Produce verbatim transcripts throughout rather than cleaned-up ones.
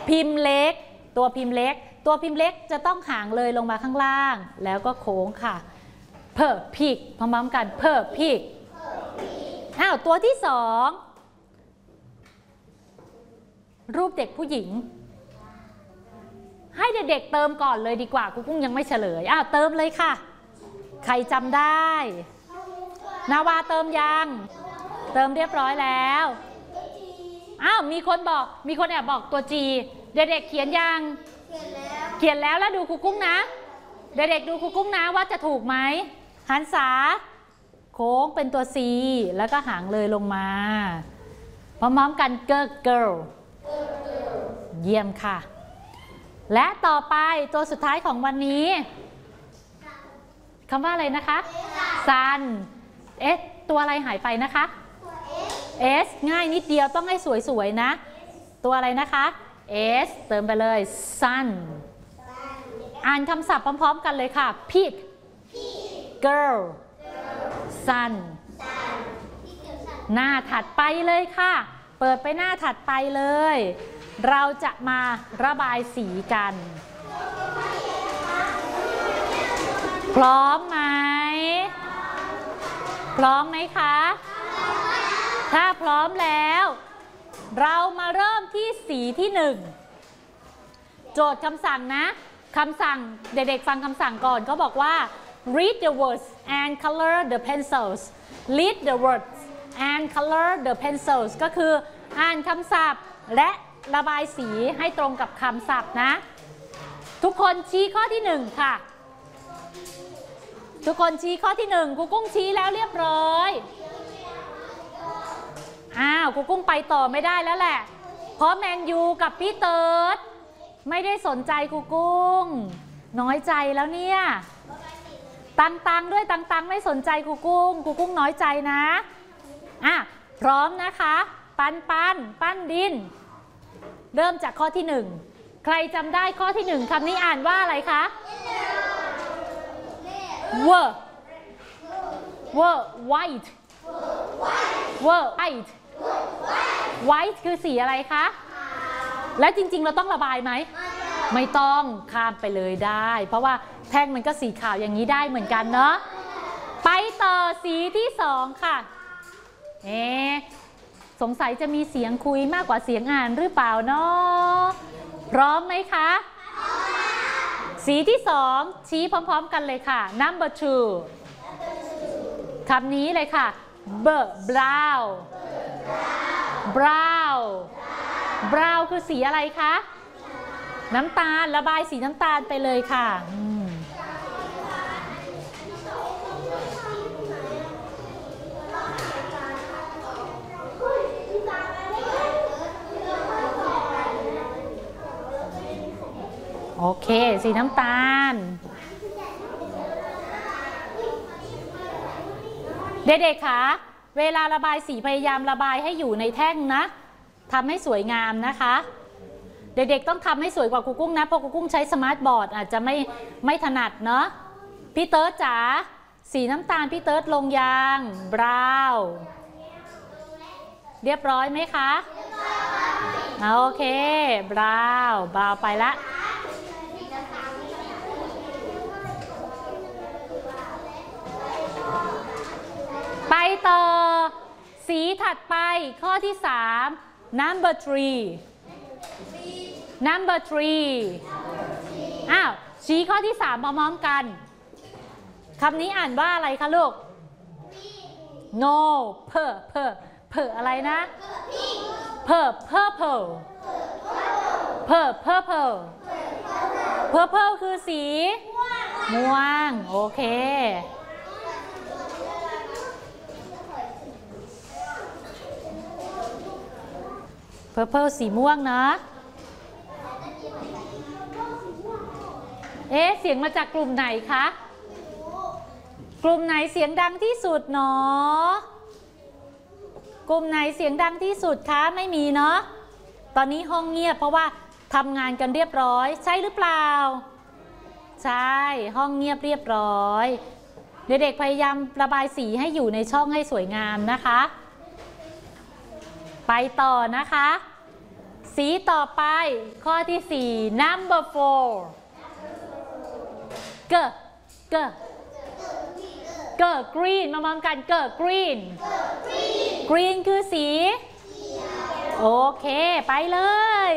พิมพ์เล็กตัวพิมพ์เล็กตัวพิมพ์เล็กจะต้องหางเลยลงมาข้างล่างแล้วก็โค้งค่ะเพอพิกพร้อมๆกันเพอพิกอ้าวตัวที่สองรูปเด็กผู้หญิงให้เด็กๆเติมก่อนเลยดีกว่าครูกุ้งยังไม่เฉลยอ้าวเติมเลยค่ะใครจำได้นาวาเติมยังเติมเรียบร้อยแล้วอ้าวมีคนบอกมีคนแอบบอกตัวจีเด็กๆเขียนยังเขียนแล้วแล้วดูครูกุ้งนะเด็กๆดูครูกุ้งนะว่าจะถูกไหมหันษาโค้งเป็นตัว C แล้วก็หางเลยลงมาพร้อมๆกันเกิร์ลเกิร์ลเยี่ยมค่ะและต่อไปตัวสุดท้ายของวันนี้คำว่าอะไรนะคะซันเอสตัวอะไรหายไปนะคะเอสง่ายนิดเดียวต้องให้สวยๆนะตัวอะไรนะคะเอสเติมไปเลยซันอ่านคำศัพท์พร้อมๆกันเลยค่ะ pig girl sun หน้าถัดไปเลยค่ะเปิดไปหน้าถัดไปเลยเราจะมาระบายสีกันพร้อมไหมพร้อมไหมคะถ้าพร้อมแล้วเรามาเริ่มที่สีที่หนึ่งโจทย์คำสั่งนะคำสั่งเด็กๆฟังคำสั่งก่อนเขาบอกว่า read the words and color the pencils read the words and color the pencils ก็คืออ่านคำศัพท์และระบายสีให้ตรงกับคำศัพท์นะทุกคนชี้ข้อที่หนึ่งค่ะทุกคนชี้ข้อที่หนึ่งครูกุ้งชี้แล้วเรียบร้อยอ้าวครูกุ้งไปต่อไม่ได้แล้วแหละเพราะแมนยูกับพี่เติร์ดไม่ได้สนใจครูกุ้งน้อยใจแล้วเนี่ยตังตังด้วยตังตังไม่สนใจครูกุ้งครูกุ้งน้อยใจนะอ่ะพร้อมนะคะปันปันปั้นดินเริ่มจากข้อที่หนึ่งใครจำได้ข้อที่หนึ่งคำนี้อ่านว่าอะไรคะเวอร์เวอร์ white เวอร์ white white คือสีอะไรคะแล้วจริงๆเราต้องระบายไหมไม่ต้องข้ามไปเลยได้เพราะว่าแท่งมันก็สีขาวอย่างนี้ได้เหมือนกันเนาะไปต่อสีที่สองค่ะเอ๊ะสงสัยจะมีเสียงคุยมากกว่าเสียงอ่านหรือเปล่าเนาะพร้อมไหมคะสีที่สองชี้พร้อมๆกันเลยค่ะ number two คำนี้เลยค่ะ brown brown brown คือสีอะไรคะน้ำตาลระบายสีน้ำตาลไปเลยค่ะโอเคสีน้ำตาลเด็กๆคะเวลาระบายสีพยายามระบายให้อยู่ในแท่งนะทำให้สวยงามนะคะเด็กๆต้องทำให้สวยกว่าครูกุ้งนะเพราะครูกุ้งใช้สมาร์ทบอร์ดอาจจะไม่ไม่ถนัดเนาะพี่เติร์ดจ๋าสีน้ำตาลพี่เติร์ดลงยางบราวน์เรียบร้อยไหมคะโอเคบราวน์บราวน์ไปละไปต่อสีถัดไปข้อที่สาม number three number three อ้าวชี้ข้อที่สามพร้อมๆกันคำนี้อ่านว่าอะไรคะลูก no เพอเพอเพออะไรนะเพอ purple เพอ purple purple คือสีม่วงโอเคPurple สีม่วงนะเอ๊ะเสียงมาจากกลุ่มไหนคะกลุ่มไหนเสียงดังที่สุดเนาะกลุ่มไหนเสียงดังที่สุดคะไม่มีเนาะตอนนี้ห้องเงียบเพราะว่าทำงานกันเรียบร้อยใช่หรือเปล่าใช่ห้องเงียบเรียบร้อยเด็กๆพยายามระบายสีให้อยู่ในช่องให้สวยงามนะคะไปต่อนะคะสีสีต่อไปข้อที่สี่ number four เกอเกอเกอ green มามองกันเกอ green green คือสีโอเคไปเลย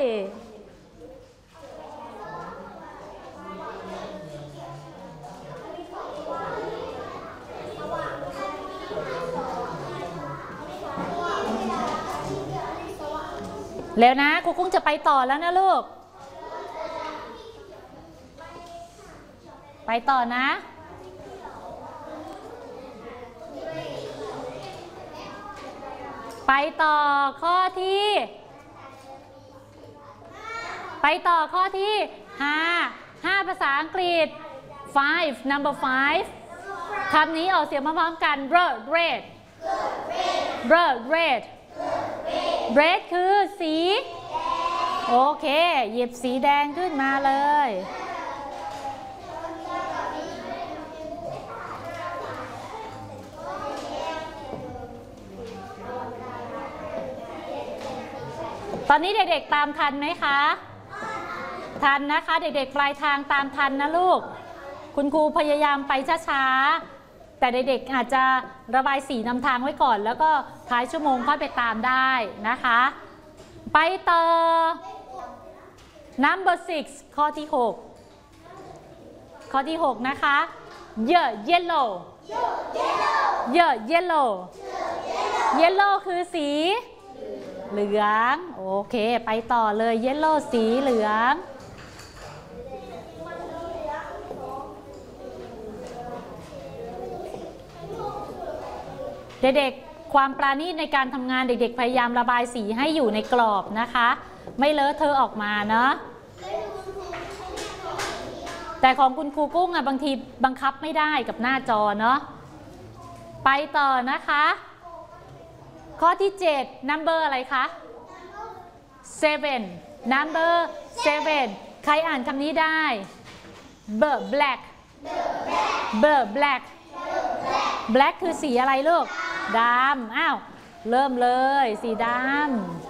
แล้วนะครูกุ้งจะไปต่อแล้วนะลูกไปต่อนะไปต่อข้อที่ไปต่อข้อที่ห้าห้าภาษาอังกฤษ five number five คำนี้ออกเสียงพร้อมๆกัน red red red red red คือสีโอเคหยิบสีแดงขึ้นมาเลยตอนนี้เด็กๆตามทันไหมคะทันนะคะเด็กๆปลายทางตามทันนะลูกคุณครูพยายามไปช้าๆแต่เด็กๆอาจจะระบายสีนำทางไว้ก่อนแล้วก็ท้ายชั่วโมงค่อยไปตามได้นะคะไปต่อ number six ข้อที่หกข้อที่หกนะคะ yeah yellow yeah yellow yellow คือสีเหลืองโอเคไปต่อเลย yellow สีเหลืองเด็กๆความปราณีตในการทำงานเด็กๆพยายามระบายสีให้อยู่ในกรอบนะคะไม่เลอะเทอะออกมาเนาะแต่ของคุณครูกุ้งอะบางทีบังคับไม่ได้กับหน้าจอเนาะไปต่อนะคะข้อที่เจ็ด number อะไรคะ seven number seven ใครอ่านคำนี้ได้ ber black ber black black คือสีอะไรลูกดำอ้าวเริ่มเลยสีดำ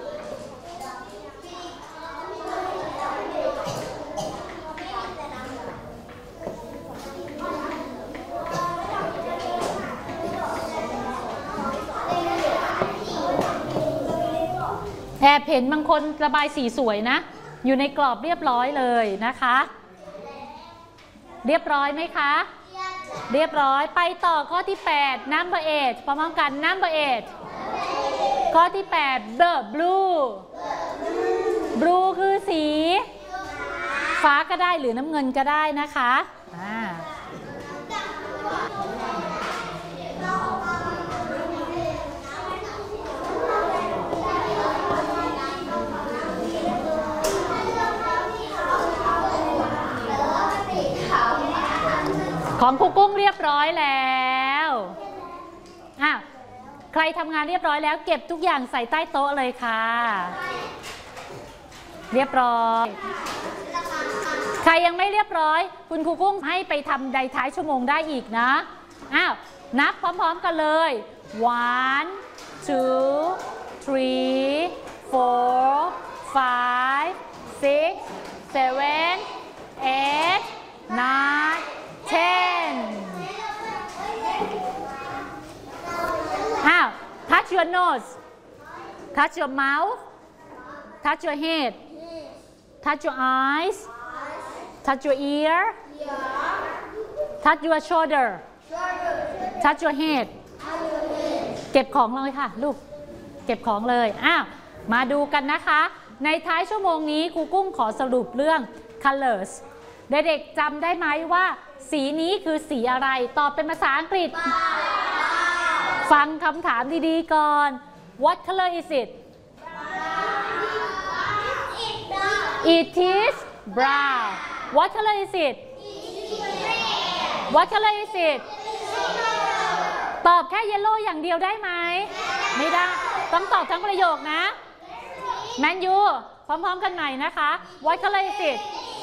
แอบเห็นบางคนระบายสีสวยนะอยู่ในกรอบเรียบร้อยเลยนะคะเรียบร้อยไหมคะเรียบร้อยไปต่อข้อที่แปด number eight พร้อมกัน number eight ข้อที่แปด the blue blue คือสีฟ้าก็ได้หรือน้ำเงินก็ได้นะคะอ่าของครูกุ้งเรียบร้อยแล้วอ้าวใครทำงานเรียบร้อยแล้วเก็บทุกอย่างใส่ใต้โต๊ะเลยค่ะเรียบร้อยใครยังไม่เรียบร้อยคุณครูกุ้งให้ไปทำในท้ายชั่วโมงได้อีกนะอ้าวนับพร้อมๆกันเลย one two three four five six seven eight nine ten อ้าว touch your nose touch your mouth touch your head touch your eyes touch your ear touch your shoulder touch your head เก็บของเลยค่ะลูกเก็บของเลยอ้าวมาดูกันนะคะในท้ายชั่วโมงนี้ครูกุ้งขอสรุปเรื่อง colors เด็กๆจำได้ไหมว่าสีนี้คือสีอะไรตอบเป็นภาษาอังกฤษฟังคำถามดีๆก่อน What color is it It is brown What color is it What color is it ตอบแค่ yellow อย่างเดียวได้ไหมไม่ได้ต้องตอบทั้งประโยคนะแมนยูพร้อมๆกันใหม่นะคะ What color is it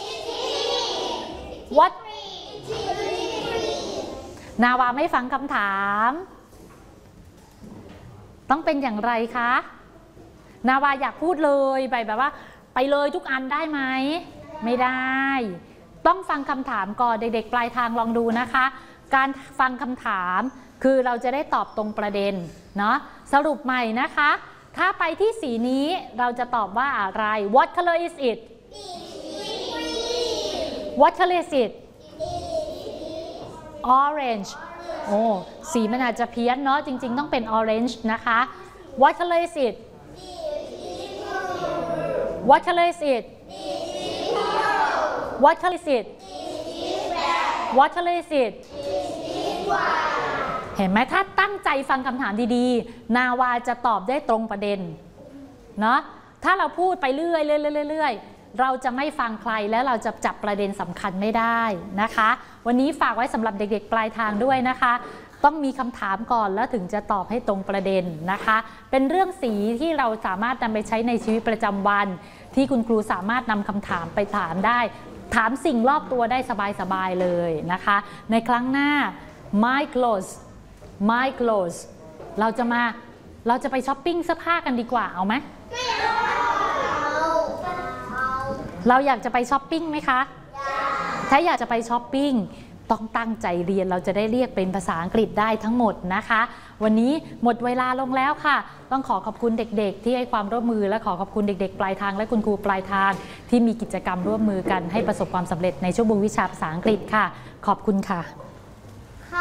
What นาวาไม่ฟังคำถามต้องเป็นอย่างไรคะนาวาอยากพูดเลยไปแบบว่าไปเลยทุกอันได้ไหมไม่ได้ต้องฟังคำถามก่อนเด็กๆปลายทางลองดูนะคะการฟังคำถามคือเราจะได้ตอบตรงประเด็นเนาะสรุปใหม่นะคะถ้าไปที่สีนี้เราจะตอบว่าอะไร What color is it What color is it Orange โอ้สีมันอาจจะเพี้ยนเนาะจริงๆต้องเป็น Orange นะคะ What color is it What color is it What color is it What color is it เห็นไหมถ้าตั้งใจฟังคำถามดีๆนาวาจะตอบได้ตรงประเด็นเนาะถ้าเราพูดไปเรื่อยๆเรื่อยๆเราจะไม่ฟังใครแล้วเราจะจับประเด็นสำคัญไม่ได้นะคะวันนี้ฝากไว้สำหรับเด็กๆปลายทางด้วยนะคะต้องมีคำถามก่อนแล้วถึงจะตอบให้ตรงประเด็นนะคะเป็นเรื่องสีที่เราสามารถนำไปใช้ในชีวิตประจำวันที่คุณครูสามารถนำคำถามไปถามได้ถามสิ่งรอบตัวได้สบายๆเลยนะคะในครั้งหน้า my clothes my clothes เราจะมาเราจะไปช้อปปิ้งเสื้อผ้ากันดีกว่าเอาไหมไม่เอาเราอยากจะไปช้อปปิ้งไหมคะถ้าอยากจะไปช้อปปิ้งต้องตั้งใจเรียนเราจะได้เรียกเป็นภาษาอังกฤษได้ทั้งหมดนะคะวันนี้หมดเวลาลงแล้วค่ะต้องขอขอบคุณเด็กๆที่ให้ความร่วมมือและขอขอบคุณเด็กๆปลายทางและคุณครูปลายทางที่มีกิจกรรมร่วมมือกันให้ประสบความสำเร็จในชั่วโมงวิชาภาษาอังกฤษค่ะขอบคุณค่ะ